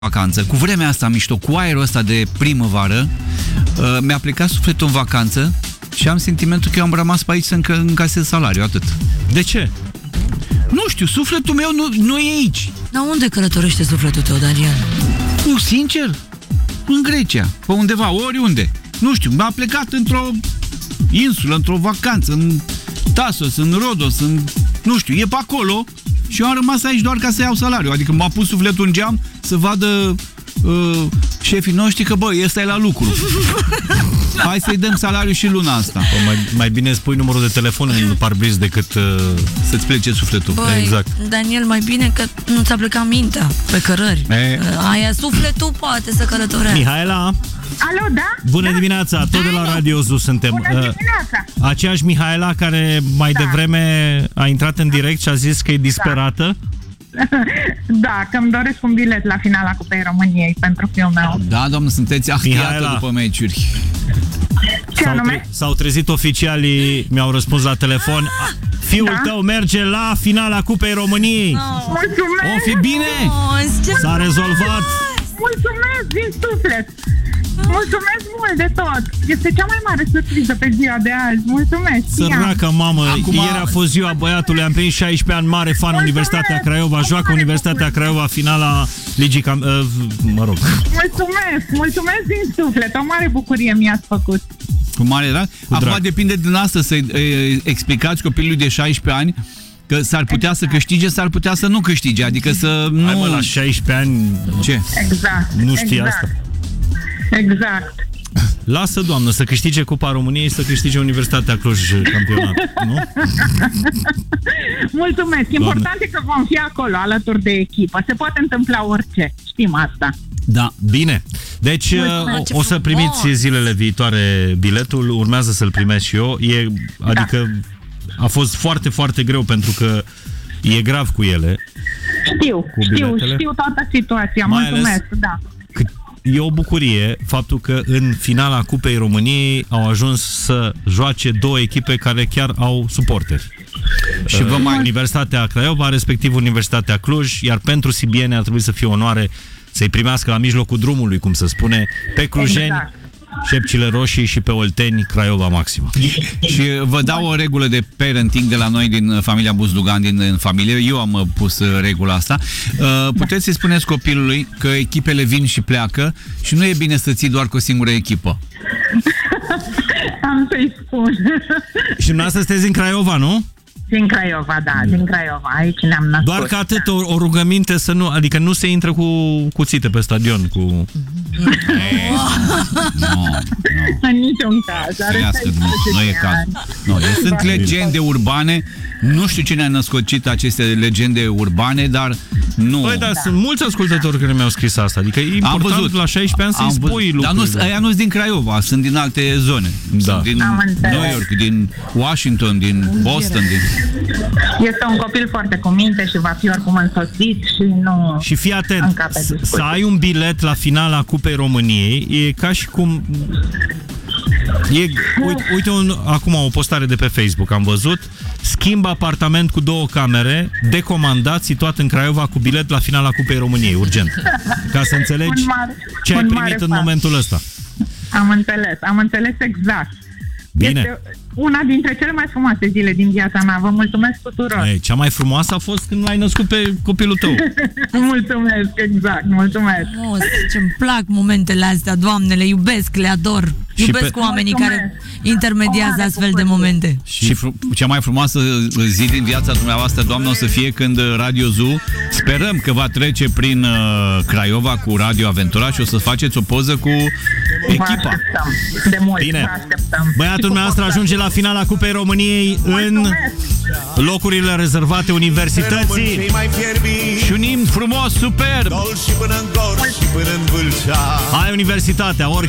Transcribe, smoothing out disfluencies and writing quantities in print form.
vacanță, cu vremea asta mișto, cu aerul ăsta de primăvară, mi-a plecat sufletul în vacanță și am sentimentul că eu am rămas pe aici să încasez salariu, atât. De ce? Nu știu, sufletul meu nu e aici. Dar unde călătorește sufletul tău, Daniel? Nu, sincer, în Grecia, pe undeva, oriunde. Nu știu, m-a plecat într-o insulă, într-o vacanță, în Tasos, în Rodos, nu știu, e pe acolo și eu am rămas aici doar ca să iau salariu. Adică m-a pus sufletul în geam să vadă șefii noștri că, bă, ăsta e la lucru. Hai să-i dăm salariu și luna asta. Mai bine spui numărul de telefon în parbriz decât să-ți plece sufletul. Băi, exact. Daniel, mai bine că nu ți-a plecat mintea pe cărări. Aia sufletul poate să călătorească. Mihaela? Alo, da? Bună dimineața, tot de la Radio Zoo suntem. Bună dimineața. Aceeași Mihaela care mai devreme a intrat în direct și a zis că e disperată. Da, că îmi doresc un bilet la finala Cupei României pentru fiul meu. Da, doamnă, sunteți ahtiată după meciuri. Ce anume? S-au trezit oficialii, mi-au răspuns la telefon. Fiul tău merge la finala Cupei României. Mulțumesc! O fi bine! S-a rezolvat! Mulțumesc din suflet! Mulțumesc mult de tot! Este cea mai mare surpriză pe ziua de azi. Mulțumesc! Săracă mamă, ieri a fost ziua băiatului, am prins 16 ani, mare fan Universitatea Craiova, joacă Universitatea Craiova finala Ligii mă rog. Mulțumesc din suflet, o mare bucurie mi-ați făcut. Cu mare drag. Acum depinde din asta să explicați copilului de 16 ani că s-ar putea să câștige, s-ar putea să nu câștige, adică să nu... Hai mă, la 16 ani... Ce? Exact. Nu știi asta. Exact. Lasă, doamnă, să câștige Cupa României și să câștige Universitatea Cluj campionat, nu? Mulțumesc. Important e că vom fi acolo, alături de echipă. Se poate întâmpla orice. Știm asta. Da, bine. Deci o să primiți zilele viitoare biletul, urmează să-l primesc și eu. Adică a fost foarte, foarte greu pentru că e grav cu ele. Știu toată situația. Mulțumesc, da. E o bucurie faptul că în finala Cupei României au ajuns să joace două echipe care chiar au suporteri. Și Universitatea Craiova, respectiv Universitatea Cluj, iar pentru sibieni ar trebui să fie onoare să-i primească la mijlocul drumului, cum se spune, pe clujeni, șepcile roșii și pe olteni, Craiova maximă. Și vă dau o regulă de parenting de la noi din familia Buzdugan, din familie. Eu am pus regula asta. Puteți să-i spuneți copilului că echipele vin și pleacă și nu e bine să ții doar cu o singură echipă. Am să-i spun. Și dumneavoastră sunteți din Craiova, nu? Din Craiova, da, din Craiova. Aici ne-am născut. Doar că atât, o rugăminte să nu, adică nu se intră cu cuțite pe stadion, cu... Nu. În niciun caz. Nu e caz. Sunt legende urbane. Nu știu cine a născocit aceste legende urbane, dar nu. Păi, dar sunt mulți ascultători care mi-au scris asta. Adică e important la 16 ani să-i spui lucrurile. Dar aia nu sunt din Craiova, sunt din alte zone. Sunt din New York, din Washington, din Boston. Este un copil foarte cu minte și va fi oricum însoțit și nu... Și fii atent, să ai un bilet la finala Cupei României e ca și cum... Uite acum o postare de pe Facebook, am văzut. Schimb apartament cu 2 camere, decomandat, situat în Craiova, cu bilet la finala Cupei României, urgent. Ca să înțelegi ce ai primit în momentul ăsta. Am înțeles exact. Bine. Este una dintre cele mai frumoase zile din viața mea. Vă mulțumesc tuturor. Cea mai frumoasă a fost când l-ai născut pe copilul tău. Mulțumesc, exact, mulțumesc. Ce-mi plac momentele astea, Doamne, le iubesc, le ador. Iubesc oamenii care intermediază astfel de momente. Și cea mai frumoasă zi din viața dumneavoastră, doamnă, o să fie când Radio Zoo, sperăm că va trece prin Craiova cu Radio Aventura și o să faceți o poză cu echipa. De mult. Bine. Băiatul dumneavoastră ajunge la finala Cupei României în locurile rezervate universității. Și un imn frumos, superb. Hai Universitatea, orice